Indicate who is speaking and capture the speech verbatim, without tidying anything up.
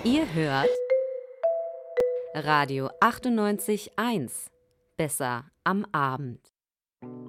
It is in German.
Speaker 1: Ihr hört Radio achtundneunzig Komma eins. Besser am Abend.